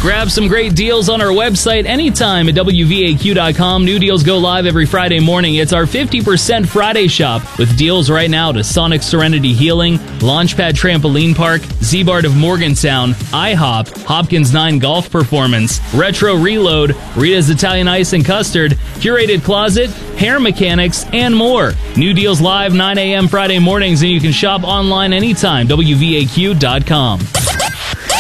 Grab some great deals on our website anytime at WVAQ.com. New deals go live every Friday morning. It's our 50% Friday shop with deals right now to Sonic Serenity Healing, Launchpad Trampoline Park, Z-Bart of Morgantown, IHOP, Hopkins 9 Golf Performance, Retro Reload, Rita's Italian Ice and Custard, Curated Closet, Hair Mechanics, and more. New deals live 9 a.m. Friday mornings, and you can shop online anytime. WVAQ.com.